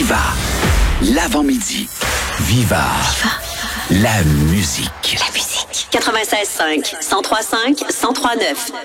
Viva, l'avant-midi. Viva, la musique. La musique. 96.5, 103.5, 103.9.